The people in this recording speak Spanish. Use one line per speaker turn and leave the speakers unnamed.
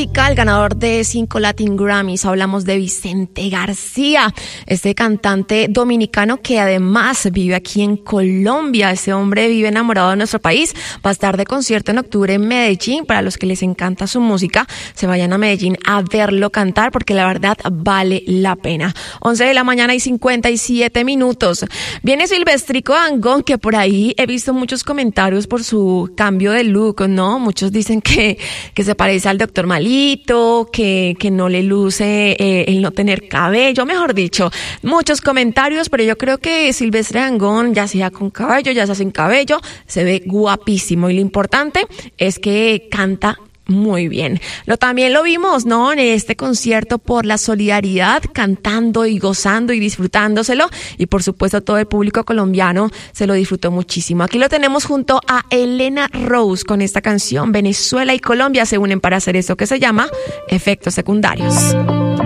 música, el ganador de 5 Latin Grammys. Hablamos de Vicente García, este cantante dominicano que además vive aquí en Colombia. Este hombre vive enamorado de nuestro país. Va a estar de concierto en octubre en Medellín. Para los que les encanta su música, se vayan a Medellín a verlo cantar porque la verdad vale la pena. 11 de la mañana y 57 minutos. Viene Silvestrico Dangond, que por ahí he visto muchos comentarios por su cambio de look, ¿no? Muchos dicen que se parece al doctor Malito, que no le luce el no tener cabello, mejor dicho, muchos comentarios, pero yo creo que Silvestre Dangond, ya sea con cabello, ya sea sin cabello, se ve guapísimo y lo importante es que canta muy bien. También lo vimos, ¿no? En este concierto por la solidaridad, cantando y gozando y disfrutándoselo. Y por supuesto todo el público colombiano se lo disfrutó muchísimo. Aquí lo tenemos junto a Elena Rose con esta canción. Venezuela y Colombia se unen para hacer eso que se llama Efectos Secundarios.